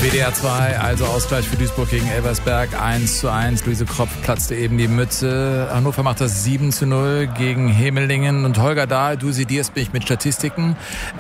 WDR 2, also Ausgleich für Duisburg gegen Elversberg, 1:1. Luise Kropf platzte eben die Mütze. Hannover macht das 7:0 gegen Hemelingen. Und Holger Dahl, du sedierst mich mit Statistiken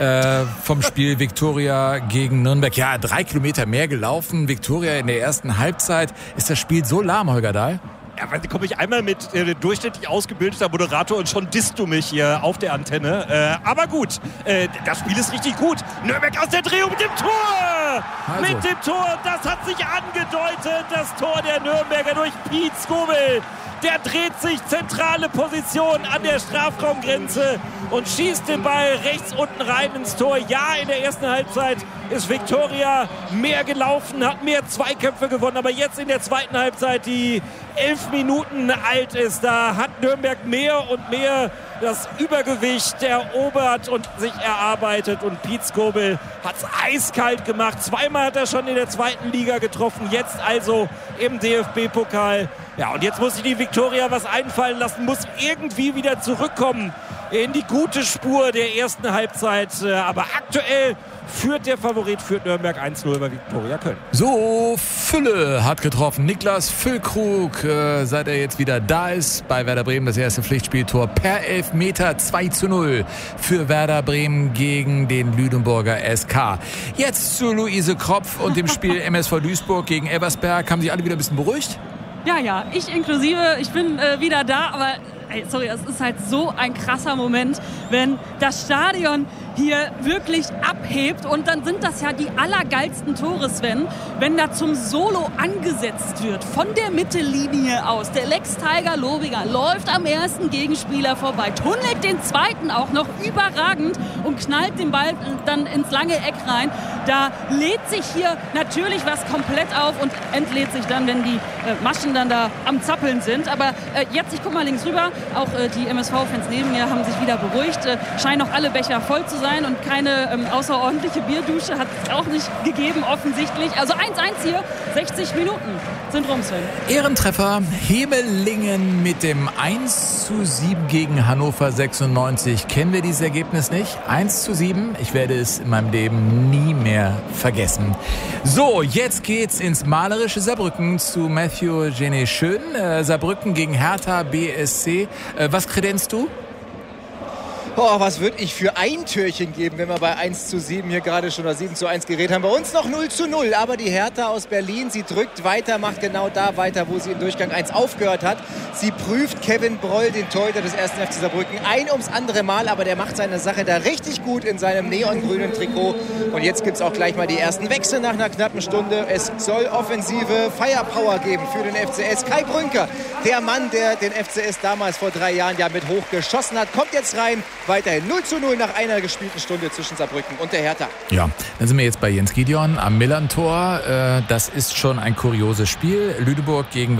vom Spiel Viktoria gegen Nürnberg. Ja, 3 Kilometer mehr gelaufen. Viktoria in der ersten Halbzeit. Ist das Spiel so lahm, Holger Dahl? Ja, weil komme ich einmal mit durchschnittlich ausgebildeter Moderator und schon disst du mich hier auf der Antenne. Aber gut, das Spiel ist richtig gut. Nürnberg aus der Drehung mit dem Tor! Also. Mit dem Tor, das hat sich angedeutet, das Tor der Nürnberger durch Piet Skobel. Der dreht sich, zentrale Position an der Strafraumgrenze und schießt den Ball rechts unten rein ins Tor. Ja, in der ersten Halbzeit ist Viktoria mehr gelaufen, hat mehr Zweikämpfe gewonnen. Aber jetzt in der zweiten Halbzeit, die 11 Minuten alt ist, da hat Nürnberg mehr und mehr das Übergewicht erobert und sich erarbeitet. Und Piet Skobel hat es eiskalt gemacht. Zweimal hat er schon in der zweiten Liga getroffen, jetzt also im DFB-Pokal. Ja, und jetzt muss sich die Viktoria was einfallen lassen, muss irgendwie wieder zurückkommen in die gute Spur der ersten Halbzeit. Aber aktuell führt der Favorit, führt Nürnberg 1:0 über Viktoria Köln. So, Fülle hat getroffen. Niklas Füllkrug, seit er jetzt wieder da ist bei Werder Bremen, das erste Pflichtspieltor per Elfmeter, 2:0 für Werder Bremen gegen den Lüneburger SK. Jetzt zu Luise Kropf und dem Spiel MSV Duisburg gegen Elversberg. Haben sich alle wieder ein bisschen beruhigt? Ja, ich inklusive. Ich bin wieder da, aber sorry, es ist halt so ein krasser Moment, wenn das Stadion hier wirklich abhebt und dann sind das ja die allergeilsten Tore, Sven, wenn da zum Solo angesetzt wird, von der Mittellinie aus. Der Lex Tiger Lobiger läuft am ersten Gegenspieler vorbei, tunnelt den zweiten auch noch überragend und knallt den Ball dann ins lange Eck rein. Da lädt sich hier natürlich was komplett auf und entlädt sich dann, wenn die Maschen dann da am Zappeln sind. Aber jetzt, ich guck mal links rüber, auch die MSV-Fans neben mir haben sich wieder beruhigt, scheinen auch alle Becher voll zu sein und keine außerordentliche Bierdusche hat es auch nicht gegeben, offensichtlich. Also 1:1 hier, 60 Minuten sind rum, Sven. Ehrentreffer, Hemelingen mit dem 1:7 gegen Hannover 96. Kennen wir dieses Ergebnis nicht? 1:7, ich werde es in meinem Leben nie mehr vergessen. So, jetzt geht's ins malerische Saarbrücken zu Matthew Genet-Schön. Saarbrücken gegen Hertha BSC. Was kredenzt du? Was würde ich für ein Türchen geben, wenn wir bei 1:7 hier gerade schon oder 7:1 geredet haben. Bei uns noch 0:0, aber die Hertha aus Berlin, sie drückt weiter, macht genau da weiter, wo sie in Durchgang 1 aufgehört hat. Sie prüft Kevin Broll, den Torhüter des 1. FC Saarbrücken, ein ums andere Mal, aber der macht seine Sache da richtig gut in seinem neongrünen Trikot. Und jetzt gibt es auch gleich mal die ersten Wechsel nach einer knappen Stunde. Es soll offensive Firepower geben für den FCS. Kai Brünker, der Mann, der den FCS damals vor 3 Jahren ja mit hoch geschossen hat, kommt jetzt rein. Weiterhin 0:0 nach einer gespielten Stunde zwischen Saarbrücken und der Hertha. Ja, dann sind wir jetzt bei Jens Gideon am Millern-Tor. Das ist schon ein kurioses Spiel. Lüneburg gegen